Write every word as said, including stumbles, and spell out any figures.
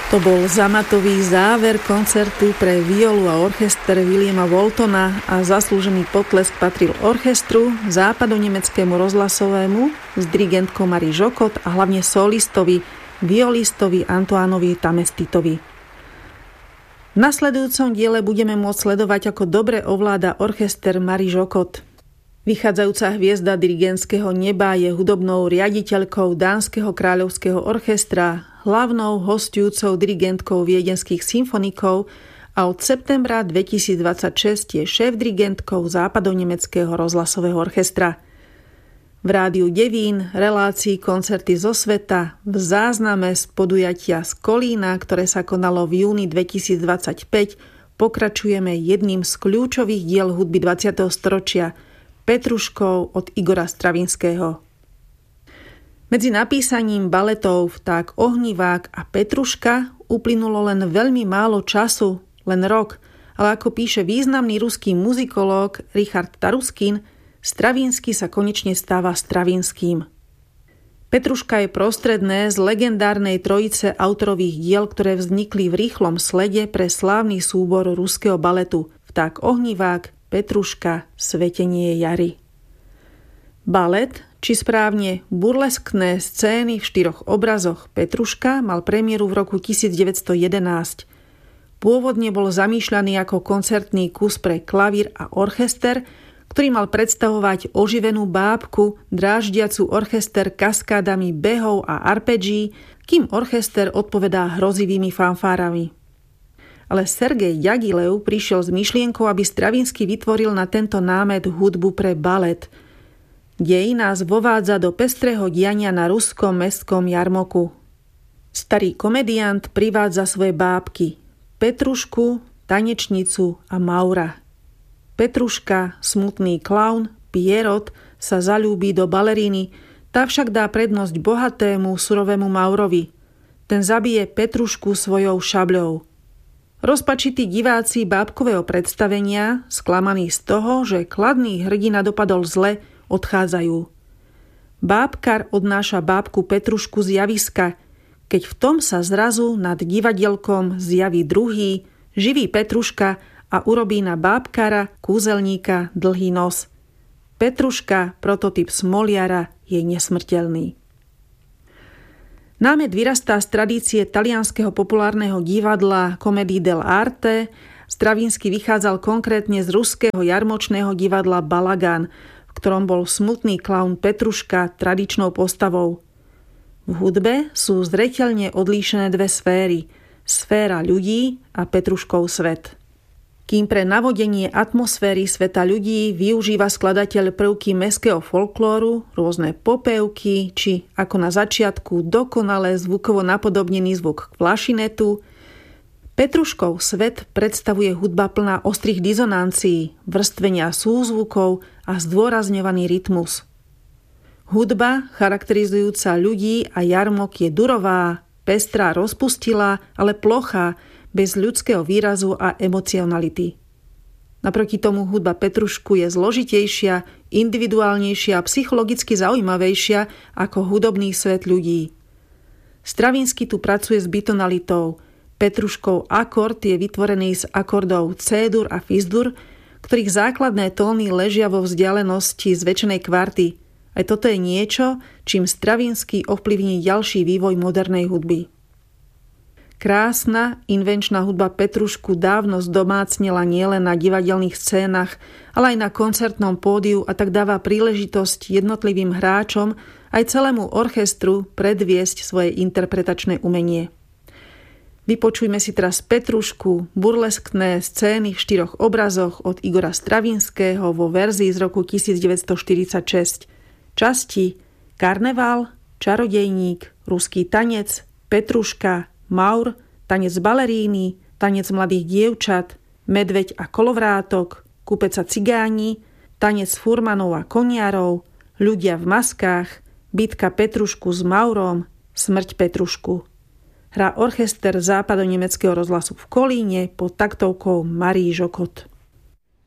To bol zamatový záver koncertu pre violu a orchester Williama Waltona a zaslúžený potlesk patril orchestru, západonemeckému rozhlasovému s dirigentkou Marie Jocot a hlavne solistovi, violistovi Antoánovi Tamestitovi. V nasledujúcom diele budeme môcť sledovať, ako dobre ovláda orchester Marie Jocot. Vychádzajúca hviezda dirigentského neba je hudobnou riaditeľkou Dánskeho kráľovského orchestra, hlavnou hostujúcou dirigentkou viedenských symfonikov a od septembra dvetisícdvadsaťšesť je šéf-dirigentkou západonemeckého rozhlasového orchestra. V rádiu Devín, relácii Koncerty zo sveta, v zázname z podujatia z Kolína, ktoré sa konalo v júni dvetisícdvadsaťpäť, pokračujeme jedným z kľúčových diel hudby dvadsiateho storočia, Petruškou od Igora Stravinského. Medzi napísaním baletov Vták ohnivák a Petruška uplynulo len veľmi málo času, len rok, ale ako píše významný ruský muzikológ Richard Taruskin, Stravinsky sa konečne stáva Stravinským. Petruška je prostredné z legendárnej trojice autorových diel, ktoré vznikli v rýchlom slede pre slávny súbor ruského baletu Vták ohnivák, Petruška, Svetenie jary. Balet, či správne burleskné scény v štyroch obrazoch Petruška mal premiéru v roku devätnásťstojedenásť. Pôvodne bol zamýšľaný ako koncertný kus pre klavír a orchester, ktorý mal predstavovať oživenú bábku, dráždiacu orchester kaskádami behov a arpeggií, kým orchester odpovedá hrozivými fanfárami. Ale Sergej Ďagilev prišiel s myšlienkou, aby Stravinsky vytvoril na tento námet hudbu pre balet. Dej nás vovádza do pestrého diania na ruskom mestskom jarmoku. Starý komediant privádza svoje bábky, Petrušku, tanečnicu a Maura. Petruška, smutný klaun, Pierrot, sa zaľúbi do baleríny, tá však dá prednosť bohatému, surovému Maurovi. Ten zabije Petrušku svojou šabľou. Rozpačití diváci bábkového predstavenia, sklamaní z toho, že kladný hrdina dopadol zle, odchádzajú. Bábkar odnáša bábku Petrušku z javiska, keď v tom sa zrazu nad divadielkom zjaví druhý, živý Petruška a urobí na bábkara, kúzelníka, dlhý nos. Petruška, prototyp Smoliara, je nesmrteľný. Námet vyrastá z tradície talianskeho populárneho divadla Comedie dell'arte. Stravinsky vychádzal konkrétne z ruského jarmočného divadla Balagan, v ktorom bol smutný klaun Petruška tradičnou postavou. V hudbe sú zreteľne odlíšené dve sféry. Sféra ľudí a Petruškov svet. Kým pre navodenie atmosféry sveta ľudí využíva skladateľ prvky mestského folklóru, rôzne popevky, či ako na začiatku dokonale zvukovo napodobnený zvuk flašinetu, Petruškov svet predstavuje hudba plná ostrých dizonancií, vrstvenia súzvukov a zdôrazňovaný rytmus. Hudba, charakterizujúca ľudí a jarmok, je durová, pestrá, rozpustilá, ale plochá, bez ľudského výrazu a emocionality. Naproti tomu hudba Petrušku je zložitejšia, individuálnejšia a psychologicky zaujímavejšia ako hudobný svet ľudí. Stravinsky tu pracuje s bitonalitou. Petruškov akord je vytvorený z akordov C-dur a Fis-dur, ktorých základné tóny ležia vo vzdialenosti zväčšenej kvarty. Aj toto je niečo, čím Stravinsky ovplyvní ďalší vývoj modernej hudby. Krásna, invenčná hudba Petrušku dávno zdomácnila nielen na divadelných scénach, ale aj na koncertnom pódiu a tak dáva príležitosť jednotlivým hráčom aj celému orchestru predviesť svoje interpretačné umenie. Vypočujme si teraz Petrušku, burleskné scény v štyroch obrazoch od Igora Stravinského vo verzii z roku devätnásťstoštyridsaťšesť. Časti Karneval, Čarodejník, Ruský tanec, Petruška, Maur, Tanec baleríny, Tanec mladých dievčat, Medveď a kolovrátok, Kupec a cigáni, Tanec furmanov a koniarov, Ľudia v maskách, Bitka Petrušku s Maurom, Smrť Petrušku. Hrá orchester západonemeckého rozhlasu v Kolíne pod taktovkou Marie Jocot.